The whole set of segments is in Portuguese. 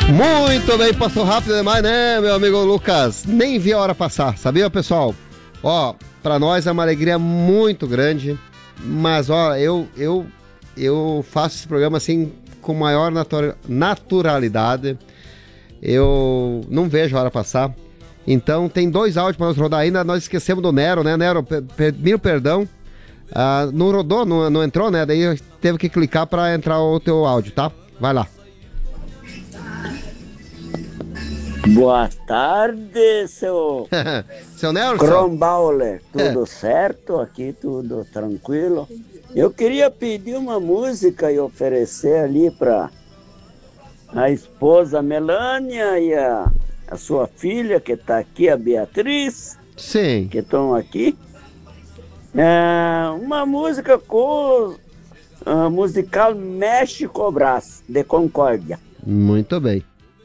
Muito bem, passou rápido demais, né, meu amigo Lucas? Nem vi a hora passar, sabia, pessoal? Ó, pra nós é uma alegria muito grande, mas, ó, eu faço esse programa, assim, com maior naturalidade. Eu não vejo a hora passar. Então, tem 2 áudios pra nós rodar ainda. Nós esquecemos do Nero, né, Nero? Mil perdão. Não rodou, não entrou, né? Daí teve que clicar pra entrar o teu áudio, tá? Vai lá. Boa tarde, seu seu Nelson. Kronbauer, tudo certo? Aqui tudo tranquilo. Eu queria pedir uma música e oferecer ali para a esposa Melânia e a sua filha que está aqui, a Beatriz. Sim. Que estão aqui. Uma música com musical México Brás, de Concórdia. Muito bem.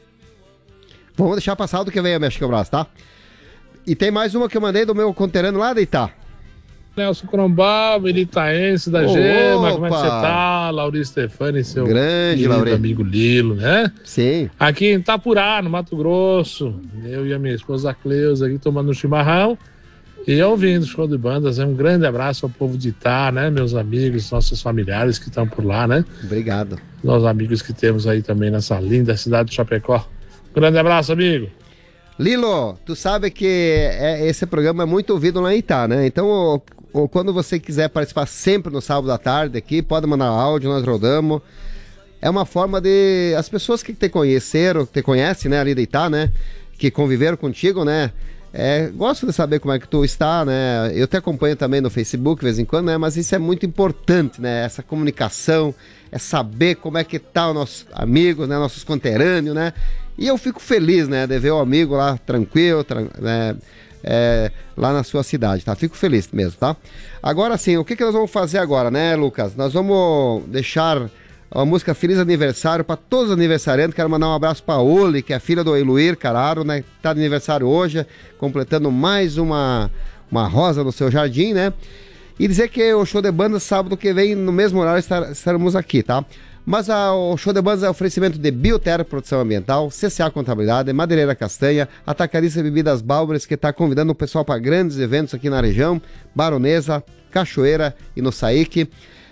Vamos deixar passar do que vem a México Brás, tá? E tem mais uma que eu mandei do meu conterrâneo lá de Itá. Nelson Crombal, Itaense da Gema, como é que você tá? Lauri Stefani, seu grande amigo Lilo, né? Sim. Aqui em Itapurá, no Mato Grosso, eu e a minha esposa Cleusa aqui tomando um chimarrão e ouvindo o show de bandas. Um grande abraço ao povo de Itá, né? Meus amigos, nossos familiares que estão por lá, né? Obrigado. Nós amigos que temos aí também nessa linda cidade de Chapecó. Grande abraço, amigo. Lilo, tu sabe que esse programa é muito ouvido lá em Itá, né? Então, quando você quiser participar sempre no sábado à tarde aqui, pode mandar áudio, nós rodamos. É uma forma de... As pessoas que te conheceram, que te conhecem, né, ali de Itá, né? Que conviveram contigo, né? Gosto de saber como é que tu está, né? Eu te acompanho também no Facebook de vez em quando, né? Mas isso é muito importante, né? Essa comunicação, é saber como é que tá os nossos amigos, né? Nossos conterrâneos, né? E eu fico feliz, né, de ver o amigo lá tranquilo, né, lá na sua cidade, tá? Fico feliz mesmo, tá? Agora sim, o que nós vamos fazer agora, né, Lucas? Nós vamos deixar a música Feliz Aniversário para todos os aniversariantes. Quero mandar um abraço para a Oli, que é a filha do Eluir Cararo, né? Tá de aniversário hoje, completando mais uma rosa no seu jardim, né? E dizer que o show de banda sábado que vem, no mesmo horário, estaremos aqui, tá? Mas o show de bandas é oferecimento de Bioterra Produção Ambiental, CCA Contabilidade, Madeireira Castanha, Atacadista Bebidas Bálvares, que está convidando o pessoal para grandes eventos aqui na região, Baronesa, Cachoeira e no Saíque,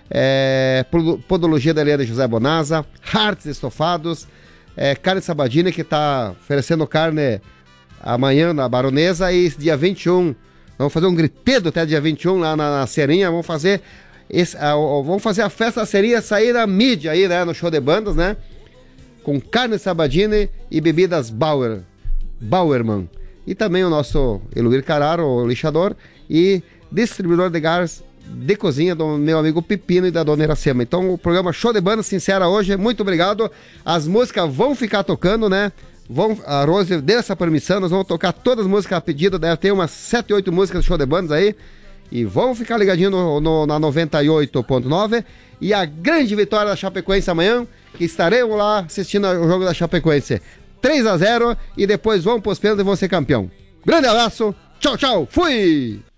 Podologia da Helena José Bonasa, Hartz Estofados, Carne Sabadini, que está oferecendo carne amanhã na Baronesa, e dia 21, vamos fazer um gritedo até dia 21 lá na Serinha, vamos fazer a festa seria sair na mídia aí, né, no show de bandas, né, com Carne Sabadini e bebidas Bauerman, e também o nosso Eluir Cararo, o lixador, e distribuidor de gás de cozinha do meu amigo Pepino e da dona Iracema. Então o programa Show de Bandas sincera hoje, muito obrigado. As músicas vão ficar tocando, né, a Rose deu essa permissão, nós vamos tocar todas as músicas a pedido, deve ter umas 7, 8 músicas do Show de Bandas aí. E vamos ficar ligadinho na 98.9. E a grande vitória da Chapecoense amanhã, que estaremos lá assistindo o jogo da Chapecoense. 3-0 e depois vamos pros pênaltis e vão ser campeão. Grande abraço, tchau, tchau, fui!